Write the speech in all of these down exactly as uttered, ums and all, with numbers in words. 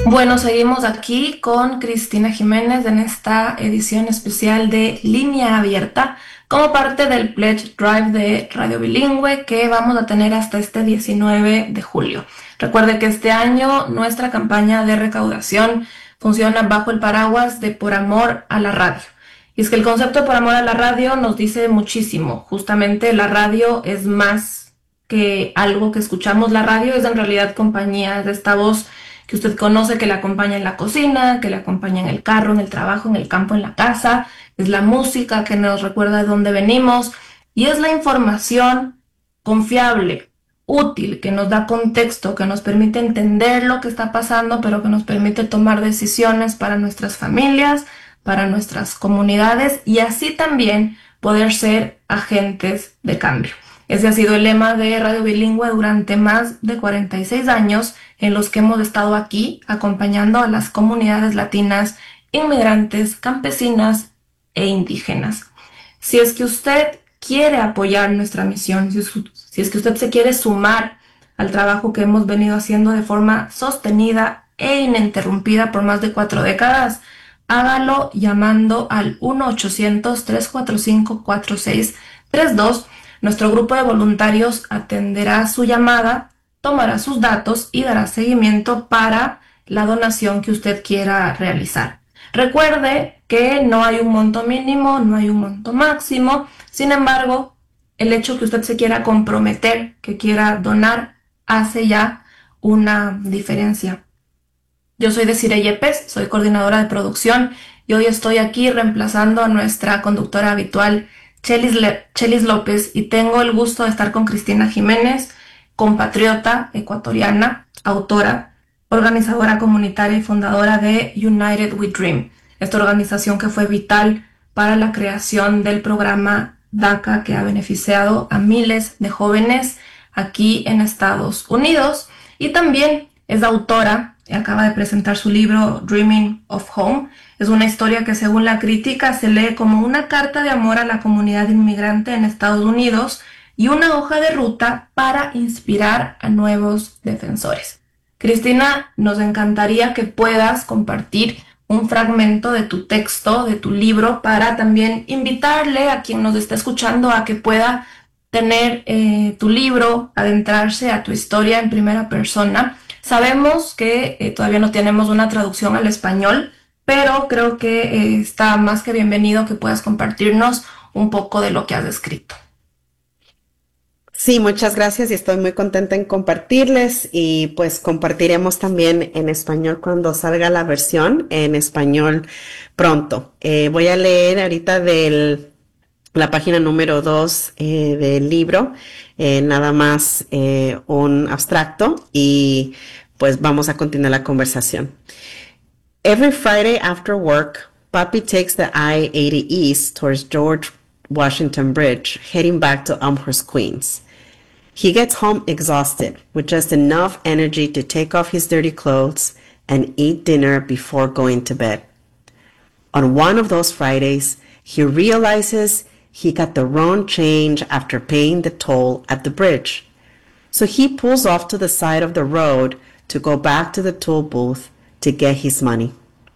Bueno, seguimos aquí con Cristina Jiménez en esta edición especial de Línea Abierta como parte del Pledge Drive de Radio Bilingüe que vamos a tener hasta este diecinueve de julio. Recuerde que este año nuestra campaña de recaudación funciona bajo el paraguas de Por Amor a la Radio. Y es que el concepto de Por Amor a la Radio nos dice muchísimo. Justamente la radio es más que algo que escuchamos. La radio es en realidad compañía, de esta voz que usted conoce, que le acompaña en la cocina, que le acompaña en el carro, en el trabajo, en el campo, en la casa. Es la música que nos recuerda de dónde venimos y es la información confiable, útil, que nos da contexto, que nos permite entender lo que está pasando, pero que nos permite tomar decisiones para nuestras familias, para nuestras comunidades y así también poder ser agentes de cambio. Ese ha sido el lema de Radio Bilingüe durante más de cuarenta y seis años en los que hemos estado aquí acompañando a las comunidades latinas, inmigrantes, campesinas e indígenas. Si es que usted quiere apoyar nuestra misión, si es, si es que usted se quiere sumar al trabajo que hemos venido haciendo de forma sostenida e ininterrumpida por más de cuatro décadas, hágalo llamando al uno ochocientos, tres cuatro cinco, cuatro seis tres dos. Nuestro grupo de voluntarios atenderá su llamada, tomará sus datos y dará seguimiento para la donación que usted quiera realizar. Recuerde que no hay un monto mínimo, no hay un monto máximo. Sin embargo, el hecho que usted se quiera comprometer, que quiera donar, hace ya una diferencia. Yo soy Desiree Yepes, soy coordinadora de producción y hoy estoy aquí reemplazando a nuestra conductora habitual, Chelis, Le Chelis López, y tengo el gusto de estar con Cristina Jiménez, compatriota ecuatoriana, autora, organizadora comunitaria y fundadora de United We Dream, esta organización que fue vital para la creación del programa DACA que ha beneficiado a miles de jóvenes aquí en Estados Unidos, y también es autora. Acaba de presentar su libro Dreaming of Home. Es una historia que, según la crítica, se lee como una carta de amor a la comunidad inmigrante en Estados Unidos y una hoja de ruta para inspirar a nuevos defensores. Cristina, nos encantaría que puedas compartir un fragmento de tu texto, de tu libro, para también invitarle a quien nos está escuchando a que pueda tener eh, tu libro, adentrarse a tu historia en primera persona. Sabemos que eh, todavía no tenemos una traducción al español, pero creo que eh, está más que bienvenido que puedas compartirnos un poco de lo que has escrito. Sí, muchas gracias y estoy muy contenta en compartirles y pues compartiremos también en español cuando salga la versión en español pronto. Eh, voy a leer ahorita del la página número dos eh, del libro, eh, nada más eh, un abstracto y pues vamos a continuar la conversación. Every Friday after work, Papi takes the I eighty East towards George Washington Bridge, heading back to Elmhurst, Queens. He gets home exhausted, with just enough energy to take off his dirty clothes and eat dinner before going to bed. On one of those Fridays, he realizes he got the wrong change after paying the toll at the bridge. So he pulls off to the side of the road to go back to the toll booth to get his money.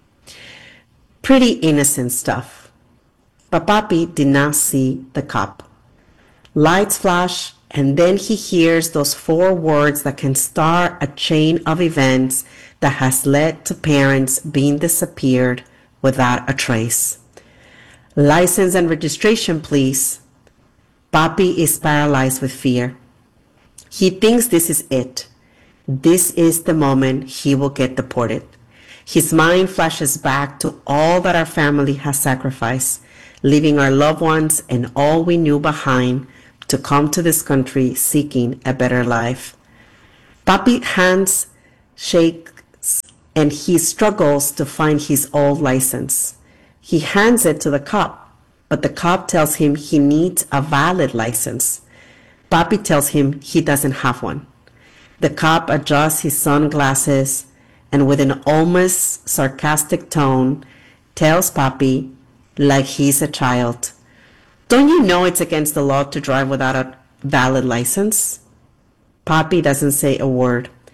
Pretty innocent stuff. But Papi did not see the cop. Lights flash, and then he hears those four words that can start a chain of events that has led to parents being disappeared without a trace. License and registration, please. Papi is paralyzed with fear. He thinks this is it. This is the moment he will get deported. His mind flashes back to all that our family has sacrificed, leaving our loved ones and all we knew behind to come to this country seeking a better life. Papi's hands shake and he struggles to find his old license. He hands it to the cop, but the cop tells him he needs a valid license. Papi tells him he doesn't have one. The cop adjusts his sunglasses and with an almost sarcastic tone tells Papi, like he's a child, "Don't you know it's against the law to drive without a valid license?" Papi doesn't say a word.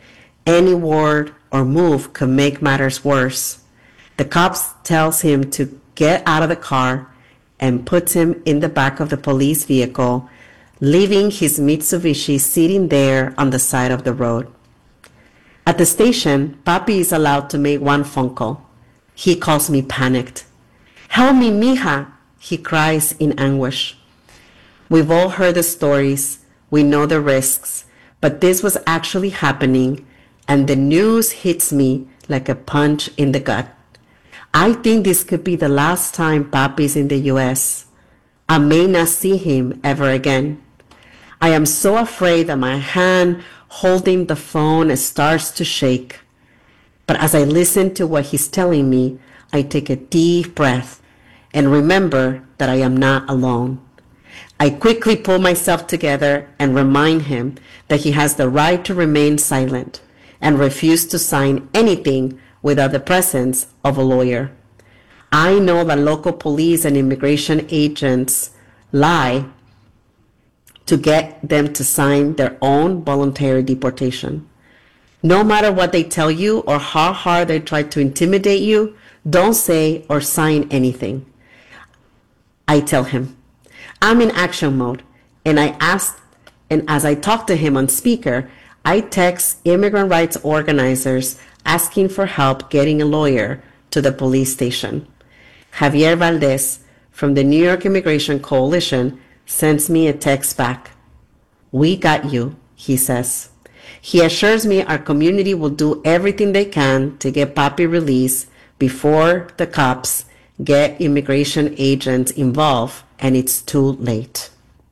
Any word or move could make matters worse. The cops tells him to get out of the car and puts him in the back of the police vehicle, leaving his Mitsubishi sitting there on the side of the road. At the station, Papi is allowed to make one phone call. He calls me panicked. Help me, mija, he cries in anguish. We've all heard the stories, we know the risks, but this was actually happening, and the news hits me like a punch in the gut. I think this could be the last time Papi's in the U S. I may not see him ever again. I am so afraid that my hand holding the phone starts to shake. But as I listen to what he's telling me, I take a deep breath and remember that I am not alone. I quickly pull myself together and remind him that he has the right to remain silent and refuse to sign anything without the presence of a lawyer. I know that local police and immigration agents lie to get them to sign their own voluntary deportation. No matter what they tell you or how hard they try to intimidate you, don't say or sign anything. I tell him, I'm in action mode, and I ask, and as I talk to him on speaker, I text immigrant rights organizers asking for help getting a lawyer to the police station. Javier Valdez from the New York Immigration Coalition sends me a text back. We got you, he says. He assures me our community will do everything they can to get Papi released before the cops get immigration agents involved and it's too late.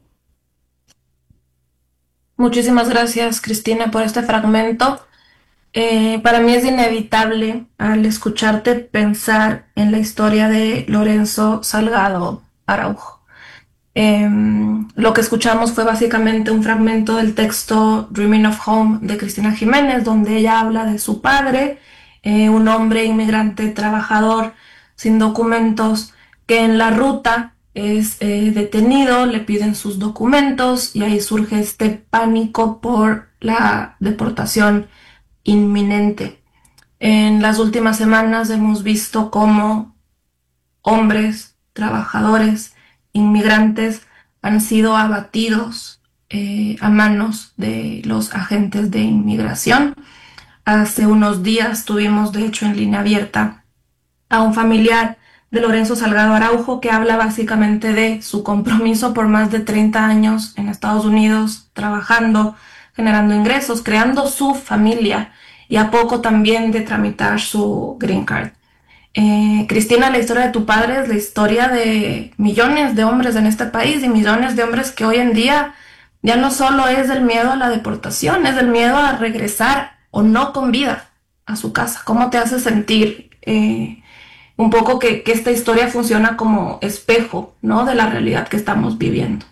Muchísimas gracias, Cristina, por este fragmento. Eh, para mí es inevitable al escucharte pensar en la historia de Lorenzo Salgado Araujo. Eh, lo que escuchamos fue básicamente un fragmento del texto Dreaming of Home de Cristina Jiménez, donde ella habla de su padre, eh, un hombre inmigrante trabajador sin documentos, que en la ruta es eh, detenido, le piden sus documentos y ahí surge este pánico por la deportación inminente. En las últimas semanas hemos visto cómo hombres, trabajadores, inmigrantes han sido abatidos eh, a manos de los agentes de inmigración. Hace unos días tuvimos, de hecho, en línea abierta a un familiar de Lorenzo Salgado Araujo que habla básicamente de su compromiso por más de treinta años en Estados Unidos, trabajando, generando ingresos, creando su familia y a poco también de tramitar su green card. Eh, Cristina, la historia de tu padre es la historia de millones de hombres en este país y millones de hombres que hoy en día ya no solo es el miedo a la deportación, es el miedo a regresar o no con vida a su casa. ¿Cómo te hace sentir eh, un poco que, que esta historia funciona como espejo, ¿no?, de la realidad que estamos viviendo?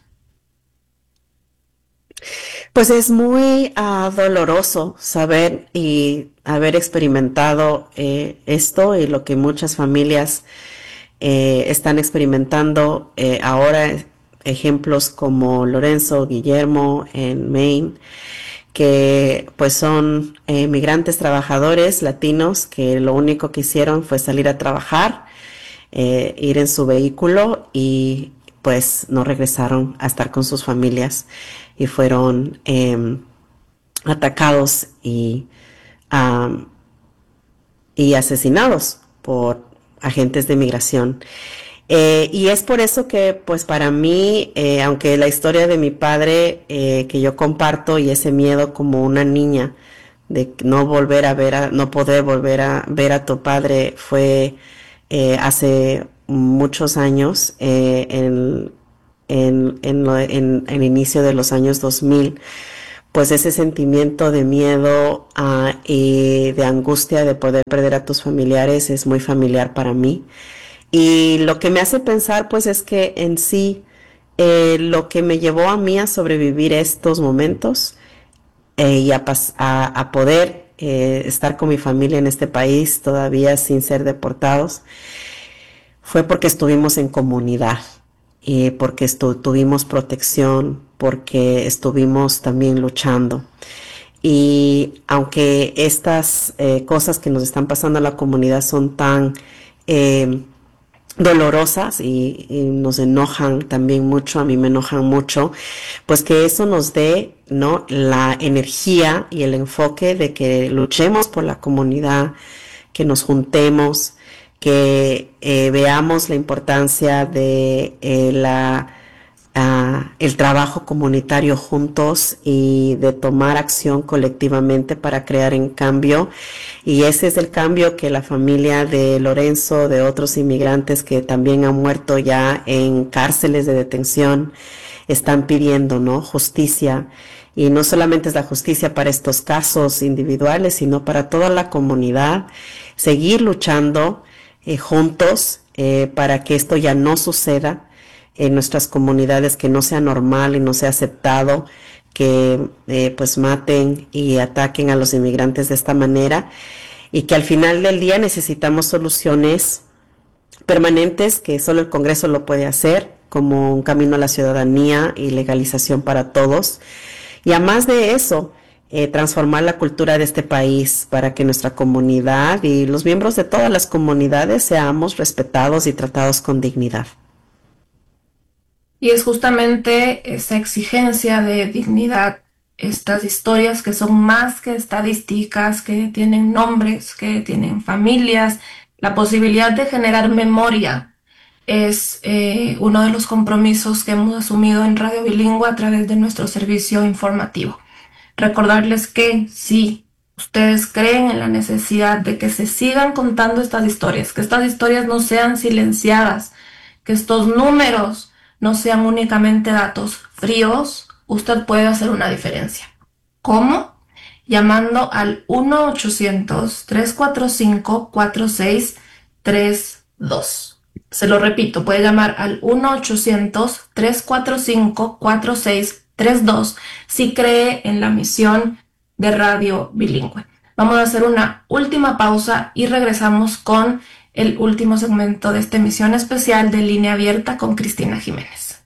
Pues es muy uh, doloroso saber y haber experimentado eh, esto y lo que muchas familias eh, están experimentando eh, ahora, ejemplos como Lorenzo, Guillermo en Maine, que pues son eh, migrantes trabajadores latinos que lo único que hicieron fue salir a trabajar, eh, ir en su vehículo y pues no regresaron a estar con sus familias y fueron eh, atacados y, um, y asesinados por agentes de migración. Eh, y es por eso que, pues para mí, eh, aunque la historia de mi padre eh, que yo comparto y ese miedo como una niña de no volver a ver, a, no poder volver a ver a tu padre fue eh, hace muchos años, eh, en, en, en, lo, en, en el inicio de los años dos mil, pues ese sentimiento de miedo uh, y de angustia de poder perder a tus familiares es muy familiar para mí. Y lo que me hace pensar pues es que en sí eh, lo que me llevó a mí a sobrevivir estos momentos eh, y a, a, a poder eh, estar con mi familia en este país todavía sin ser deportados fue porque estuvimos en comunidad y porque estu tuvimos protección, porque estuvimos también luchando. Y aunque estas eh, cosas que nos están pasando a la comunidad son tan eh, dolorosas y, y nos enojan también mucho, a mí me enojan mucho, pues que eso nos dé, ¿no?, la energía y el enfoque de que luchemos por la comunidad, que nos juntemos, que eh, veamos la importancia de eh, la uh, el trabajo comunitario juntos y de tomar acción colectivamente para crear un cambio. Y ese es el cambio que la familia de Lorenzo, de otros inmigrantes que también han muerto ya en cárceles de detención, están pidiendo, ¿no? Justicia. Y no solamente es la justicia para estos casos individuales, sino para toda la comunidad. Seguir luchando eh, juntos eh, para que esto ya no suceda en nuestras comunidades, que no sea normal y no sea aceptado que eh, pues maten y ataquen a los inmigrantes de esta manera, y que al final del día necesitamos soluciones permanentes que solo el Congreso lo puede hacer, como un camino a la ciudadanía y legalización para todos. Y además de eso, eh, transformar la cultura de este país para que nuestra comunidad y los miembros de todas las comunidades seamos respetados y tratados con dignidad. Y es justamente esa exigencia de dignidad, estas historias que son más que estadísticas, que tienen nombres, que tienen familias, la posibilidad de generar memoria es eh, uno de los compromisos que hemos asumido en Radio Bilingüe a través de nuestro servicio informativo. Recordarles que si ustedes creen en la necesidad de que se sigan contando estas historias, que estas historias no sean silenciadas, que estos números no sean únicamente datos fríos, usted puede hacer una diferencia. ¿Cómo? Llamando al uno ochocientos, tres cuatro cinco, cuatro seis tres dos. Se lo repito, puede llamar al uno ochocientos, tres cuatro cinco, cuatro seis tres dos si cree en la misión de Radio Bilingüe. Vamos a hacer una última pausa y regresamos con el último segmento de esta emisión especial de Línea Abierta con Cristina Jiménez.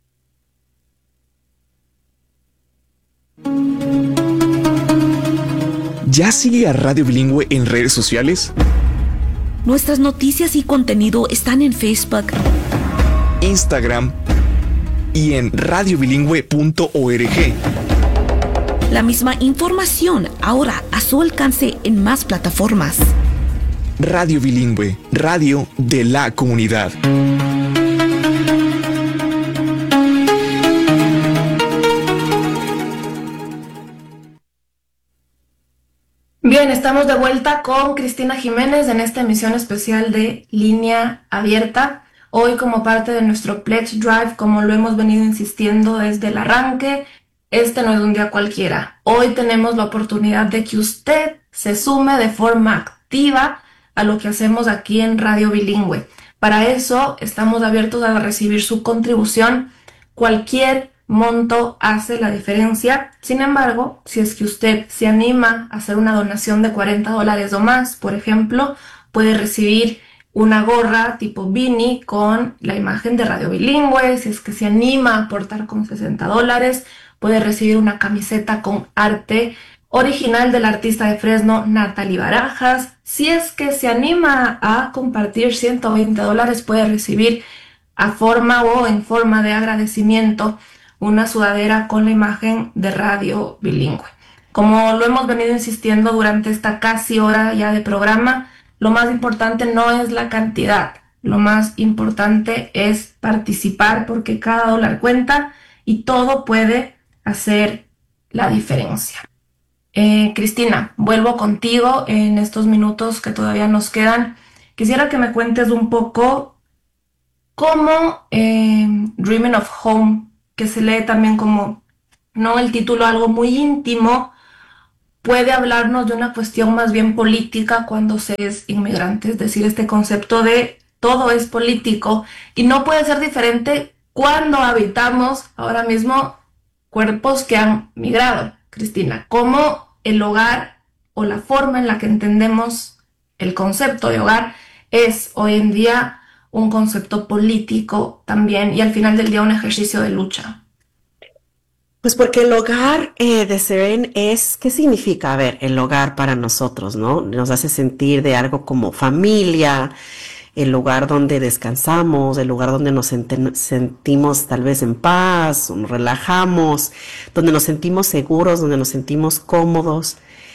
¿Ya sigue a Radio Bilingüe en redes sociales? Nuestras noticias y contenido están en Facebook, Instagram y en radio bilingüe punto org. La misma información ahora a su alcance en más plataformas. Radio Bilingüe, radio de la comunidad. Bien, estamos de vuelta con Cristina Jiménez en esta emisión especial de Línea Abierta. Hoy, como parte de nuestro Pledge Drive, como lo hemos venido insistiendo desde el arranque, este no es un día cualquiera. Hoy tenemos la oportunidad de que usted se sume de forma activa a lo que hacemos aquí en Radio Bilingüe. Para eso estamos abiertos a recibir su contribución. Cualquier monto hace la diferencia. Sin embargo, si es que usted se anima a hacer una donación de cuarenta dólares o más, por ejemplo, puede recibir una gorra tipo beanie con la imagen de Radio Bilingüe. Si es que se anima a aportar con sesenta dólares, puede recibir una camiseta con arte original del artista de Fresno, Natalie Barajas. Si es que se anima a compartir ciento veinte dólares, puede recibir a forma o en forma de agradecimiento una sudadera con la imagen de Radio Bilingüe. Como lo hemos venido insistiendo durante esta casi hora ya de programa, lo más importante no es la cantidad, lo más importante es participar, porque cada dólar cuenta y todo puede hacer la diferencia. Eh, Cristina, vuelvo contigo en estos minutos que todavía nos quedan. Quisiera que me cuentes un poco cómo eh, Dreaming of Home, que se lee también como, no el título, algo muy íntimo, puede hablarnos de una cuestión más bien política cuando se es inmigrante. Es decir, este concepto de todo es político y no puede ser diferente cuando habitamos ahora mismo cuerpos que han migrado. Cristina, ¿cómo el hogar o la forma en la que entendemos el concepto de hogar es hoy en día un concepto político también y al final del día un ejercicio de lucha? Pues porque el hogar eh, de Seren es, ¿qué significa? A ver, el hogar para nosotros, ¿no? Nos hace sentir de algo como familia, el lugar donde descansamos, el lugar donde nos senten- sentimos tal vez en paz, o nos relajamos, donde nos sentimos seguros, donde nos sentimos cómodos,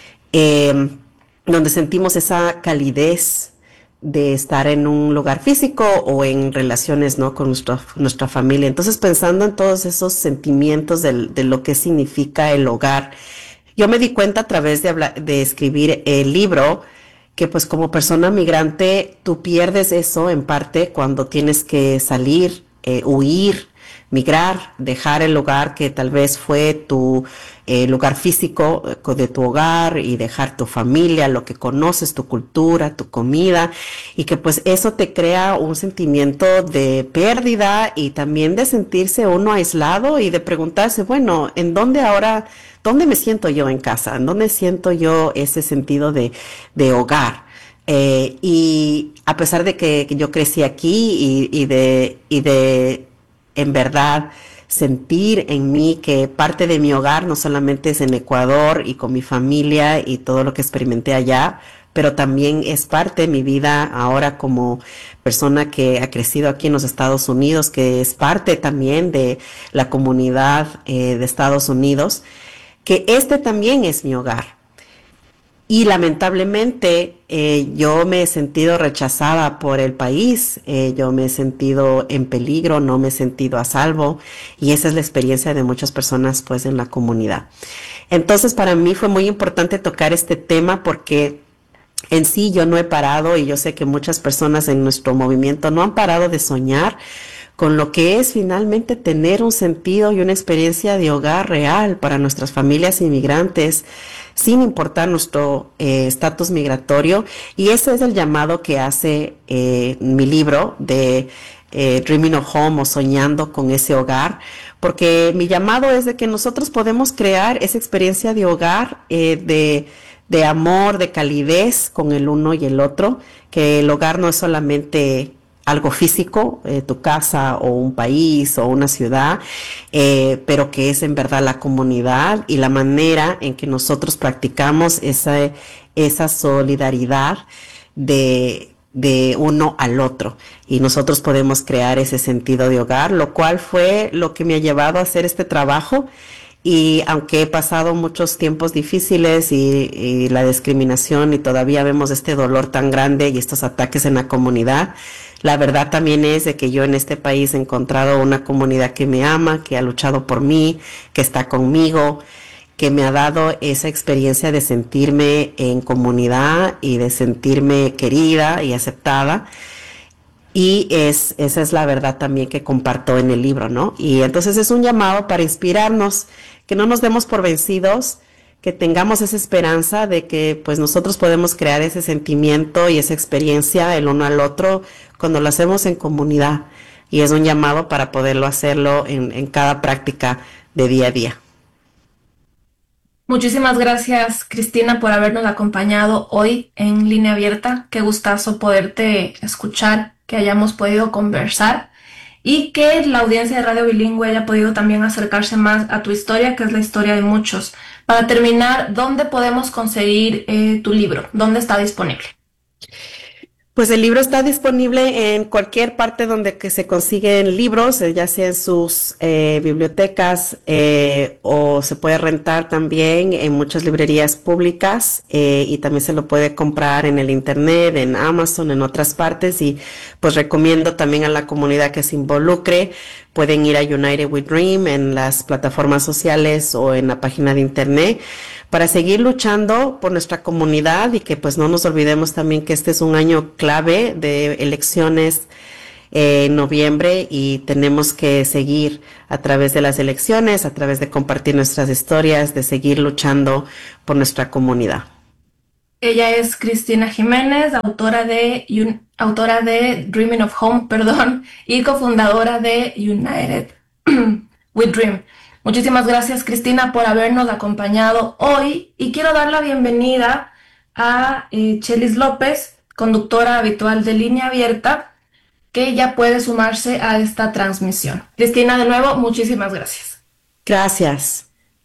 eh, donde sentimos esa calidez de estar en un lugar físico o en relaciones, ¿no? Con nuestra, nuestra familia. Entonces, pensando en todos esos sentimientos del- de lo que significa el hogar, yo me di cuenta a través de, hablar, de escribir el libro que pues como persona migrante tú pierdes eso en parte cuando tienes que salir, eh, huir, migrar, dejar el lugar que tal vez fue tu eh, lugar físico eh, de tu hogar y dejar tu familia, lo que conoces, tu cultura, tu comida, y que pues eso te crea un sentimiento de pérdida y también de sentirse uno aislado y de preguntarse, bueno, ¿en dónde ahora, dónde me siento yo en casa? ¿En dónde siento yo ese sentido de, de hogar? Eh, y a pesar de que yo crecí aquí y, y de, y de en verdad sentir en mí que parte de mi hogar no solamente es en Ecuador y con mi familia y todo lo que experimenté allá, pero también es parte de mi vida ahora como persona que ha crecido aquí en los Estados Unidos, que es parte también de la comunidad eh, de Estados Unidos, que este también es mi hogar. Y lamentablemente eh, yo me he sentido rechazada por el país, eh, yo me he sentido en peligro, no me he sentido a salvo y esa es la experiencia de muchas personas pues en la comunidad. Entonces para mí fue muy importante tocar este tema porque en sí yo no he parado y yo sé que muchas personas en nuestro movimiento no han parado de soñar con lo que es finalmente tener un sentido y una experiencia de hogar real para nuestras familias inmigrantes, sin importar nuestro eh, estatus migratorio. Y ese es el llamado que hace eh, mi libro de eh, Dreaming of Home o Soñando con ese hogar, porque mi llamado es de que nosotros podemos crear esa experiencia de hogar, eh, de de amor, de calidez con el uno y el otro, que el hogar no es solamente algo físico, eh, tu casa o un país o una ciudad, eh, pero que es en verdad la comunidad y la manera en que nosotros practicamos esa, esa solidaridad de, de uno al otro. Y nosotros podemos crear ese sentido de hogar, lo cual fue lo que me ha llevado a hacer este trabajo. Y aunque he pasado muchos tiempos difíciles y, y la discriminación y todavía vemos este dolor tan grande y estos ataques en la comunidad, la verdad también es de que yo en este país he encontrado una comunidad que me ama, que ha luchado por mí, que está conmigo, que me ha dado esa experiencia de sentirme en comunidad y de sentirme querida y aceptada. Y es, esa es la verdad también que comparto en el libro, ¿no? Y entonces es un llamado para inspirarnos, que no nos demos por vencidos, que tengamos esa esperanza de que pues nosotros podemos crear ese sentimiento y esa experiencia el uno al otro cuando lo hacemos en comunidad. Y es un llamado para poderlo hacerlo en, en cada práctica de día a día. Muchísimas gracias, Cristina, por habernos acompañado hoy en Línea Abierta. Qué gustazo poderte escuchar, que hayamos podido conversar y que la audiencia de Radio Bilingüe haya podido también acercarse más a tu historia, que es la historia de muchos. Para terminar, ¿dónde podemos conseguir eh, tu libro? ¿Dónde está disponible? Pues el libro está disponible en cualquier parte donde que se consiguen libros, eh, ya sea en sus eh, bibliotecas eh, o se puede rentar también en muchas librerías públicas eh, y también se lo puede comprar en el internet, en Amazon, en otras partes y pues recomiendo también a la comunidad que se involucre. Pueden ir a United We Dream en las plataformas sociales o en la página de internet para seguir luchando por nuestra comunidad y que pues no nos olvidemos también que este es un año clave de elecciones eh, en noviembre y tenemos que seguir a través de las elecciones, a través de compartir nuestras historias, de seguir luchando por nuestra comunidad. Ella es Cristina Jiménez, autora de, un, autora de Dreaming of Home, perdón, y cofundadora de United We Dream. Muchísimas gracias, Cristina, por habernos acompañado hoy y quiero dar la bienvenida a eh, Chelis López, conductora habitual de Línea Abierta, que ya puede sumarse a esta transmisión. Cristina, de nuevo, muchísimas gracias. Gracias.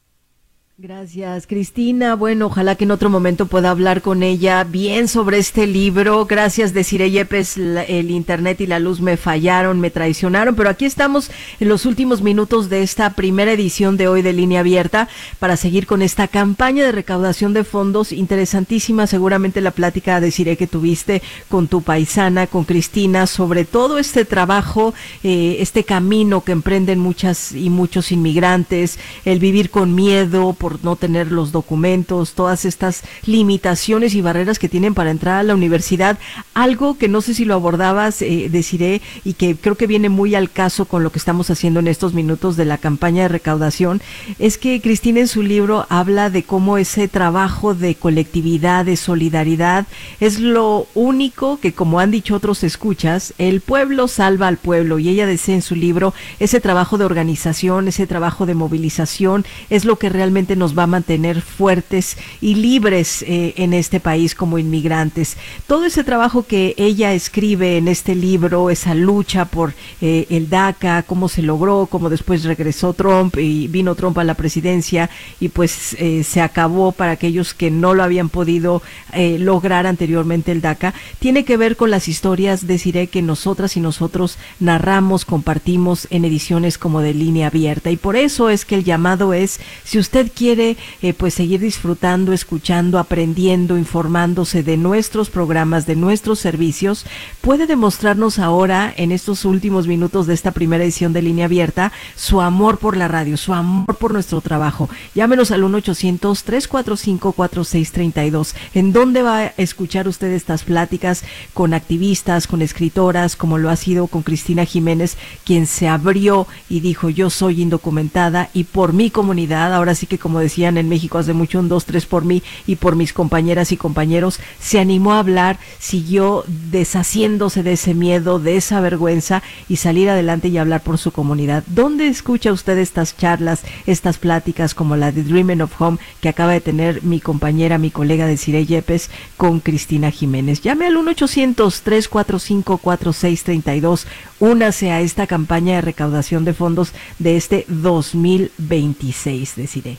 Gracias, Cristina. Bueno, ojalá que en otro momento pueda hablar con ella bien sobre este libro. Gracias, Desiree Yepes. La, el internet y la luz me fallaron, me traicionaron, pero aquí estamos en los últimos minutos de esta primera edición de hoy de Línea Abierta para seguir con esta campaña de recaudación de fondos interesantísima. Seguramente la plática, Desiree, que tuviste con tu paisana, con Cristina, sobre todo este trabajo, eh, este camino que emprenden muchas y muchos inmigrantes, el vivir con miedo por no tener los documentos, todas estas limitaciones y barreras que tienen para entrar a la universidad. Algo que no sé si lo abordabas, eh, Desiree, y que creo que viene muy al caso con lo que estamos haciendo en estos minutos de la campaña de recaudación, es que Cristina en su libro habla de cómo ese trabajo de colectividad, de solidaridad, es lo único que, como han dicho otros escuchas, el pueblo salva al pueblo, y ella dice en su libro, ese trabajo de organización, ese trabajo de movilización, es lo que realmente nos va a mantener fuertes y libres eh, en este país como inmigrantes. Todo ese trabajo que ella escribe en este libro, esa lucha por eh, el DACA, cómo se logró, cómo después regresó Trump y vino Trump a la presidencia y pues eh, se acabó para aquellos que no lo habían podido eh, lograr anteriormente el DACA, tiene que ver con las historias, Desiree, que nosotras y nosotros narramos, compartimos en ediciones como de Línea Abierta, y por eso es que el llamado es, si usted quiere eh, pues seguir disfrutando, escuchando, aprendiendo, informándose de nuestros programas, de nuestros servicios, puede demostrarnos ahora, en estos últimos minutos de esta primera edición de Línea Abierta, su amor por la radio, su amor por nuestro trabajo. Llámenos al uno ochocientos, tres cuatro cinco, cuatro seis tres dos. ¿En dónde va a escuchar usted estas pláticas con activistas, con escritoras, como lo ha sido con Cristina Jiménez, quien se abrió y dijo, yo soy indocumentada y por mi comunidad, ahora sí que como decían en México hace mucho, un dos, tres por mí y por mis compañeras y compañeros, se animó a hablar, siguió deshaciéndose de ese miedo, de esa vergüenza y salir adelante y hablar por su comunidad? ¿Dónde escucha usted estas charlas, estas pláticas como la de Dreaming of Home que acaba de tener mi compañera, mi colega Desiree Yepes con Cristina Jiménez? Llame al uno ochocientos, tres cuatro cinco, cuatro seis tres dos, únase a esta campaña de recaudación de fondos de este dos mil veintiséis, Desiree.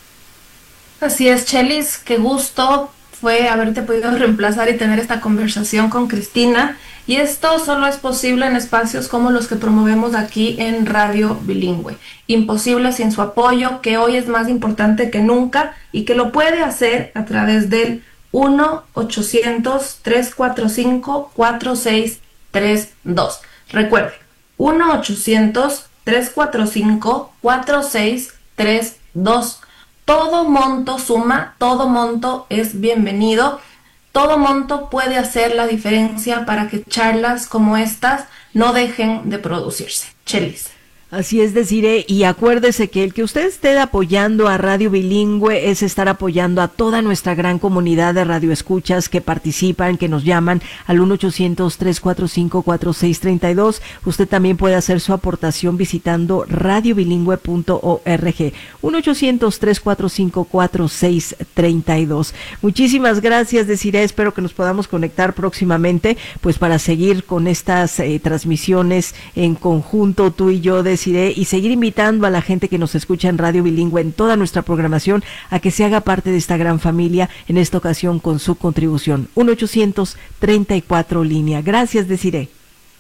Así es, Chelis, qué gusto fue haberte podido reemplazar y tener esta conversación con Cristina. Y esto solo es posible en espacios como los que promovemos aquí en Radio Bilingüe. Imposible sin su apoyo, que hoy es más importante que nunca y que lo puede hacer a través del uno ochocientos, tres cuatro cinco, cuatro seis tres dos. Recuerde, uno ochocientos, tres cuatro cinco, cuatro seis tres dos. Todo monto suma, todo monto es bienvenido, todo monto puede hacer la diferencia para que charlas como estas no dejen de producirse. Chelis. Así es, Desiree, y acuérdese que el que usted esté apoyando a Radio Bilingüe es estar apoyando a toda nuestra gran comunidad de radioescuchas que participan, que nos llaman al uno ochocientos, tres cuatro cinco, cuatro seis tres dos. Usted también puede hacer su aportación visitando radio bilingüe punto org. uno ochocientos, tres cuatro cinco, cuatro seis tres dos. Muchísimas gracias, Desiree, espero que nos podamos conectar próximamente, pues para seguir con estas eh, transmisiones en conjunto, tú y yo, de y seguir invitando a la gente que nos escucha en Radio Bilingüe en toda nuestra programación a que se haga parte de esta gran familia, en esta ocasión con su contribución. uno ochocientos treinta y cuatro línea. Gracias, Desiree.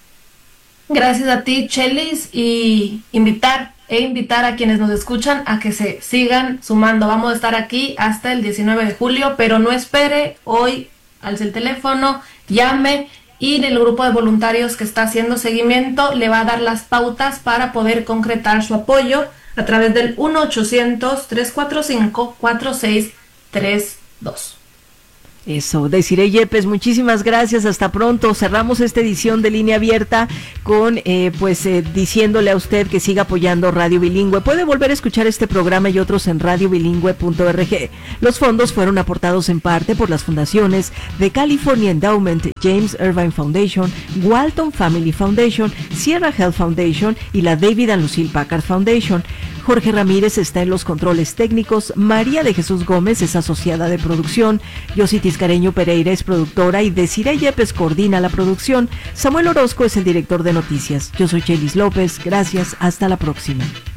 Gracias a ti, Chelis, y invitar e invitar a quienes nos escuchan a que se sigan sumando. Vamos a estar aquí hasta el diecinueve de julio, pero no espere, hoy alce el teléfono, llame, y el grupo de voluntarios que está haciendo seguimiento le va a dar las pautas para poder concretar su apoyo a través del uno ochocientos, tres cuatro cinco, cuatro seis tres dos. Eso, Desiree Yepes, muchísimas gracias, hasta pronto. Cerramos esta edición de Línea Abierta con, eh, pues, eh, diciéndole a usted que siga apoyando Radio Bilingüe. Puede volver a escuchar este programa y otros en radio bilingüe punto org. Los fondos fueron aportados en parte por las fundaciones de California Endowment, James Irvine Foundation, Walton Family Foundation, Sierra Health Foundation y la David and Lucille Packard Foundation. Jorge Ramírez está en los controles técnicos, María de Jesús Gómez es asociada de producción, Yossi Tiscareño Pereira es productora y Desiree Yepes coordina la producción. Samuel Orozco es el director de noticias. Yo soy Chelis López, gracias, hasta la próxima.